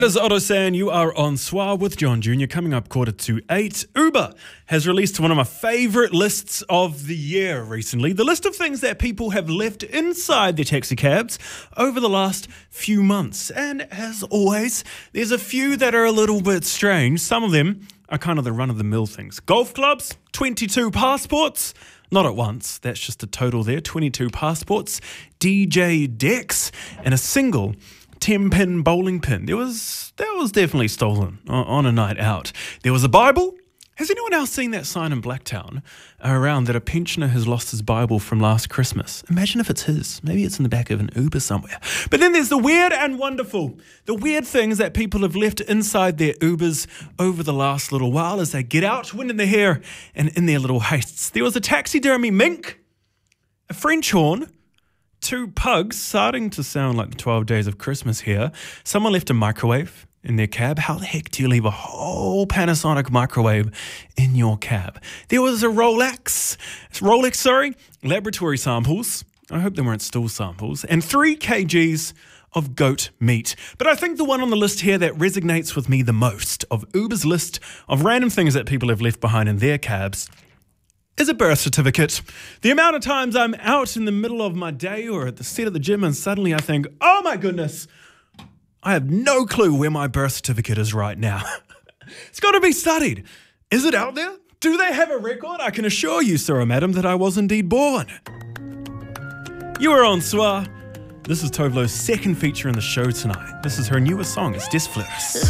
As Otto saying, you are on Soir with John Jr. Coming up 7:45. Uber has released one of my favourite lists of the year recently. The list of things that people have left inside their taxi cabs over the last few months. And as always, there's a few that are a little bit strange. Some of them are kind of the run-of-the-mill things. Golf clubs, 22 passports. Not at once, that's just a total there. 22 passports, DJ decks, and a single 10-pin bowling pin. That was definitely stolen on a night out. There was a Bible. Has anyone else seen that sign in Blacktown around that a pensioner has lost his Bible from last Christmas? Imagine if it's his. Maybe it's in the back of an Uber somewhere. But then there's the weird and wonderful. The weird things that people have left inside their Ubers over the last little while as they get out, wind in their hair and in their little hastes. There was a taxidermy mink, a French horn, 2 pugs, starting to sound like the 12 days of Christmas here. Someone left a microwave in their cab. How the heck do you leave a whole Panasonic microwave in your cab? There was a Rolex, laboratory samples. I hope they weren't stool samples. And 3 kgs of goat meat. But I think the one on the list here that resonates with me the most of Uber's list of random things that people have left behind in their cabs is a birth certificate. The amount of times I'm out in the middle of my day or at the set of the gym and suddenly I think, oh my goodness, I have no clue where my birth certificate is right now. It's got to be studied. Is it out there? Do they have a record? I can assure you, sir or madam, that I was indeed born. You are on Soir. This is Tovlo's second feature in the show tonight. This is her newest song, it's Des Fleurs.